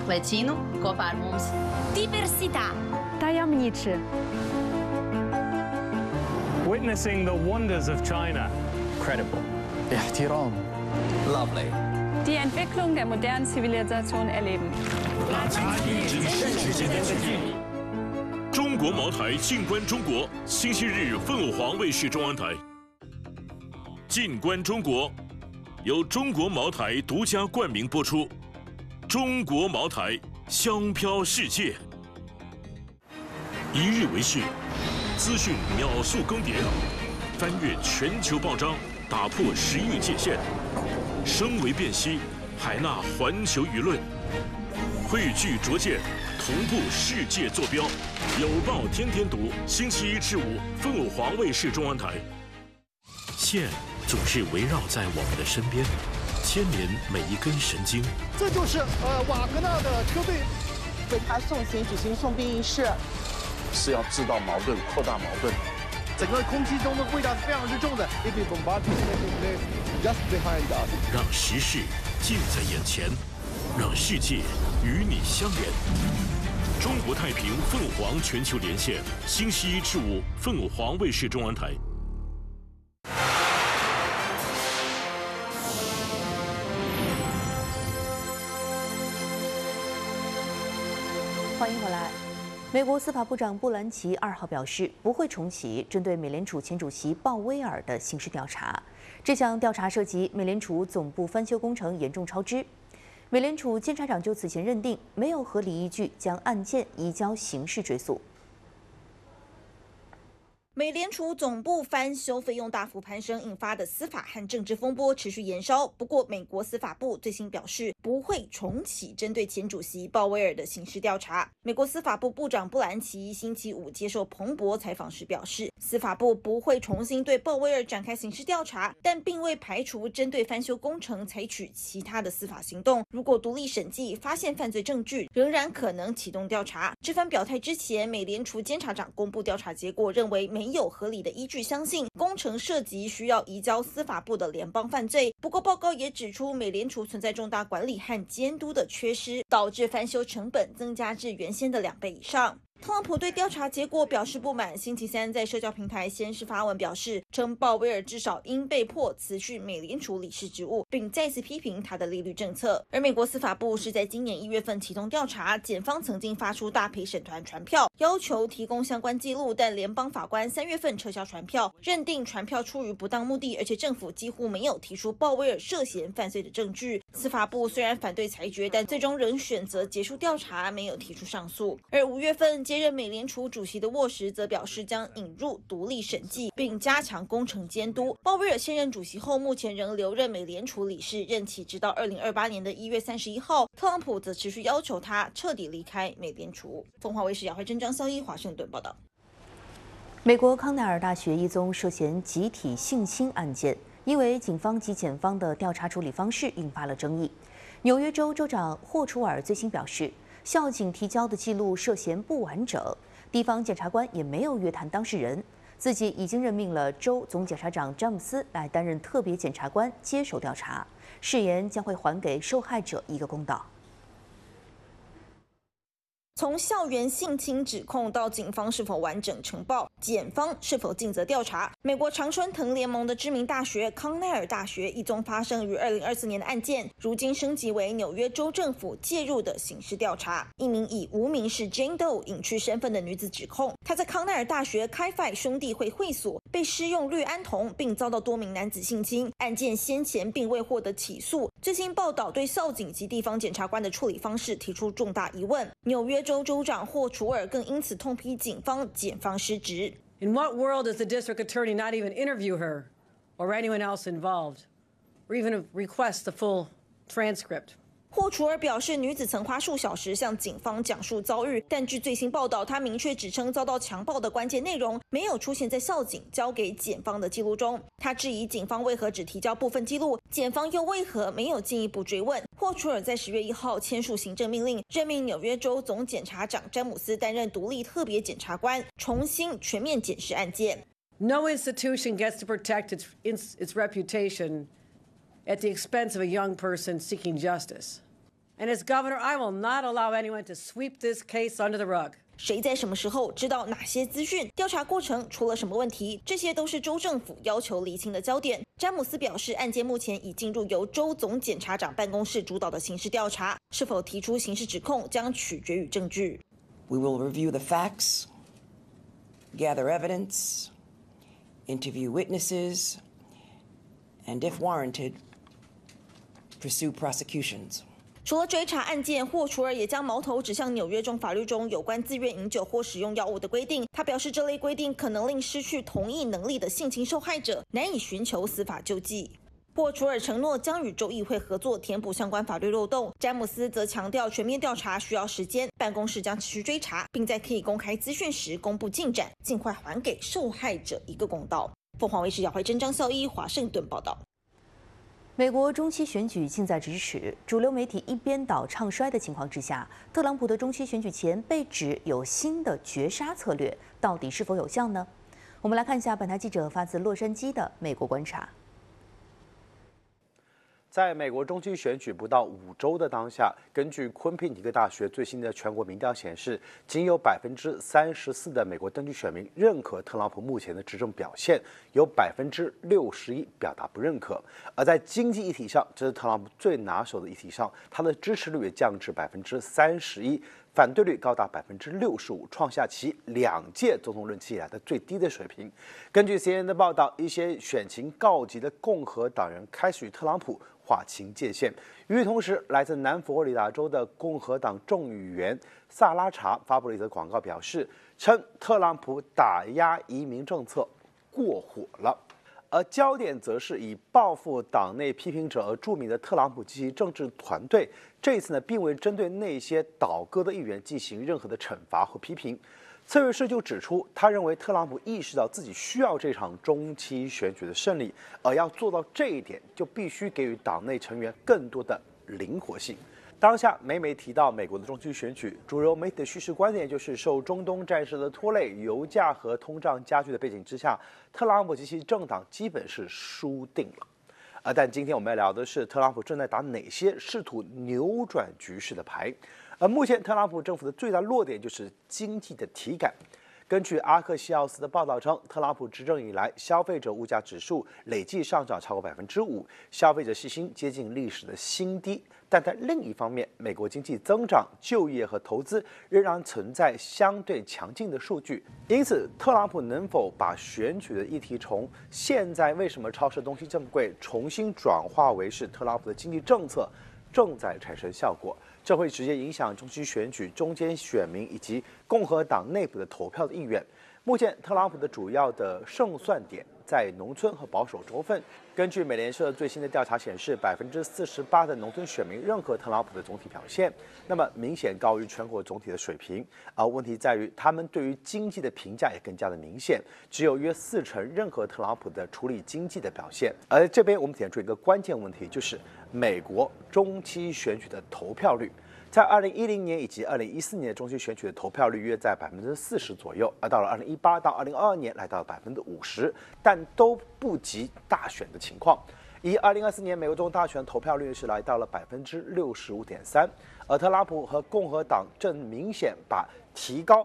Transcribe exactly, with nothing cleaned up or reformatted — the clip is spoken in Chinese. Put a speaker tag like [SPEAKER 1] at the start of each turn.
[SPEAKER 1] Lecīnu kopā ar mums.
[SPEAKER 2] Diversità.
[SPEAKER 3] Tajemniczy.
[SPEAKER 4] Witnessing the wonders of China.
[SPEAKER 5] Credible.
[SPEAKER 6] احترام.
[SPEAKER 5] Lovely.
[SPEAKER 3] Die Entwicklung der modernen Zivilisation erleben.
[SPEAKER 7] 拉差与真实之间的距离。
[SPEAKER 8] 中国茅台静观中国，星期日凤凰卫视中央台。静观中国，由中国茅台独家冠名播出。中国茅台，香飘世界。一日为讯，资讯秒速更迭，翻越全球报章，打破时域界限，声为辨析，海纳环球舆论，汇聚拙见，同步世界坐标。有报天天读，星期一至五，凤凰卫视中央台。线总是围绕在我们的身边，牵连每一根神经。
[SPEAKER 9] 这就是呃瓦格纳的车队
[SPEAKER 10] 为他送行举行送殡仪式，
[SPEAKER 11] 是要制造矛盾，扩大矛盾。
[SPEAKER 9] 整个空气中的味道是非常之重的。
[SPEAKER 8] 让时事近在眼前，让世界与你相连。中国太平凤凰全球连线，星期一至五，凤凰卫视中央台。
[SPEAKER 12] 欢迎回来。美国司法部长布兰奇二号表示，不会重启针对美联储前主席鲍威尔的刑事调查。这项调查涉及美联储总部翻修工程严重超支。美联储监察长就此前认定，没有合理依据将案件移交刑事追诉。
[SPEAKER 13] 美联储总部翻修费用大幅攀升引发的司法和政治风波持续延烧。不过，美国司法部最新表示，不会重启针对前主席鲍威尔的刑事调查。美国司法部部长布兰奇星期五接受彭博采访时表示，司法部不会重新对鲍威尔展开刑事调查，但并未排除针对翻修工程采取其他的司法行动。如果独立审计发现犯罪证据，仍然可能启动调查。这番表态之前，美联储监察长公布调查结果，认为没有合理的依据相信工程涉及需要移交司法部的联邦犯罪。不过报告也指出，美联储存在重大管理和监督的缺失，导致翻修成本增加至原先的两倍以上。特朗普对调查结果表示不满，星期三在社交平台先是发文表示，称鲍威尔至少应被迫辞去美联储理事职务，并再次批评他的利率政策。而美国司法部是在今年一月份启动调查，检方曾经发出大陪审团传票，要求提供相关记录，但联邦法官三月份撤销传票，认定传票出于不当目的，而且政府几乎没有提出鲍威尔涉嫌犯罪的证据。司法部虽然反对裁决，但最终仍选择结束调查，没有提出上诉。而五月份接任美联储主席的沃什则表示，将引入独立审计，并加强工程监督。鲍威尔现任主席后，目前仍留任美联储理事，任期直到二零二八年的一月三十一号。特朗普则持续要求他彻底离开美联储。凤凰卫视姚慧珍、张孝一华盛顿报道。
[SPEAKER 12] 美国康奈尔大学一宗涉嫌集体性侵案件，因为警方及检方的调查处理方式引发了争议。纽约州州长霍楚尔最新表示，校警提交的记录涉嫌不完整，地方检察官也没有约谈当事人，自己已经任命了州总检察长詹姆斯来担任特别检察官接手调查，誓言将会还给受害者一个公道。
[SPEAKER 13] 从校园性侵指控到警方是否完整呈报，检方是否尽责调查，美国常春藤联盟的知名大学康奈尔大学一宗发生于二零二四年的案件，如今升级为纽约州政府介入的刑事调查。一名以无名氏 Jane Doe 隐去身份的女子指控，她在康奈尔大学开法兄弟会会所被施用氯胺酮，并遭到多名男子性侵。案件先前并未获得起诉，最新报道对校警及地方检察官的处理方式提出重大疑问。纽约州州长霍楚尔更因此痛批警方、检方失职。
[SPEAKER 14] In what world does the district attorney not even interview her or anyone else involved, or even request the full transcript?
[SPEAKER 13] 霍楚尔表示，女子曾花数小时向警方讲述遭遇，但据最新报道，她明确指称遭到强暴的关键内容没有出现在校警交给检方的记录中。她质疑警方为何只提交部分记录，检方又为何没有进一步追问。霍楚尔在十月一号签署行政命令，任命纽约州总检察长詹姆斯担任独立特别检察官，重新全面检视案件。
[SPEAKER 14] No institution gets to protect its its reputation at the expense of a young person seeking justice. And as governor, I will not allow anyone to sweep this case under the rug.
[SPEAKER 13] 谁在什么时候知道哪些资讯？调查过程出了什么问题？这些都是州政府要求厘清的焦点。詹姆斯表示，案件目前已进入由州总检察长办公室主导的刑事调查，是否提出刑事指控将取决于证据。
[SPEAKER 2] We will review the facts, gather evidence, interview witnesses, and if warranted, pursue prosecutions.
[SPEAKER 13] 除了追查案件，霍楚尔也将矛头指向纽约州法律中有关自愿饮酒或使用药物的规定。他表示，这类规定可能令失去同意能力的性侵受害者难以寻求司法救济。霍楚尔承诺将与州议会合作填补相关法律漏洞。詹姆斯则强调，全面调查需要时间，办公室将持续追查，并在可以公开资讯时公布进展，尽快还给受害者一个公道。凤凰卫视姚怀珍、张孝一华盛顿报道。
[SPEAKER 12] 美国中期选举近在咫尺，主流媒体一边倒唱衰的情况之下，特朗普的中期选举前被指有新的绝杀策略，到底是否有效呢？我们来看一下本台记者发自洛杉矶的美国观察。
[SPEAKER 6] 在美国中期选举不到五周的当下，根据昆平尼克大学最新的全国民调显示，仅有百分之三十四的美国登记选民认可特朗普目前的执政表现，有百分之六十一表达不认可。而在经济议题上，这是特朗普最拿手的议题上，他的支持率也降至百分之三十一。反对率高达百分之六十五，创下其两届总统任期以来的最低的水平。根据 C N N 的报道，一些选情告急的共和党人开始与特朗普划清界限。与此同时，来自南佛罗里达州的共和党众议员萨拉查发布了一则广告，表示称特朗普打压移民政策过火了。而焦点则是以报复党内批评者而著名的特朗普及其政治团队，这一次呢，并未针对那些倒戈的议员进行任何的惩罚和批评。策略师就指出，他认为特朗普意识到自己需要这场中期选举的胜利，而要做到这一点，就必须给予党内成员更多的灵活性。当下每每提到美国的中期选举，主流媒体的叙事观点就是受中东战事的拖累、油价和通胀加剧的背景之下，特朗普及其政党基本是输定了。而但今天我们要聊的是，特朗普正在打哪些试图扭转局势的牌？而目前特朗普政府的最大弱点就是经济的体感。根据阿克西奥斯的报道称，特朗普执政以来，消费者物价指数累计上涨超过百分之五，消费者信心接近历史的新低。但在另一方面，美国经济增长、就业和投资仍然存在相对强劲的数据。因此，特朗普能否把选举的议题从现在为什么超市东西这么贵，重新转化为是特朗普的经济政策正在产生效果，这会直接影响中期选举中间选民以及共和党内部的投票的意愿。目前，特朗普的主要的胜算点在农村和保守州份。根据美联社最新的调查显示，百分之四十八的农村选民认可特朗普的总体表现，那么明显高于全国总体的水平。而问题在于，他们对于经济的评价也更加的明显，只有约四成认可特朗普的处理经济的表现。而这边我们点出一个关键问题，就是美国中期选举的投票率。在二零一零年以及二零一四年中期选举的投票率约在百分之四十左右，而到了二零一八到二零二二年来到了百分之五十，但都不及大选的情况。以二零二四年美国总统大选投票率是来到了百分之六十五点三，而特朗普和共和党正明显把提高